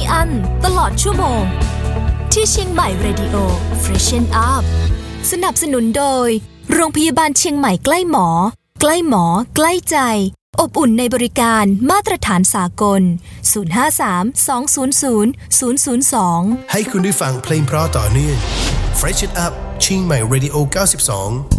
อั้นตลอดชั่วโมงที่เชียงใหม่ Radio Freshen Up สนับสนุนโดยโรงพยาบาลเชียงใหม่ใกล้หมอใกล้หมอใกล้ใจอบอุ่นในบริการมาตรฐานสากล053-200-002ให้คุณได้ฟังเพลงเพราะต่อเนื่อง Freshen Up เชียงใหม่ Radio 92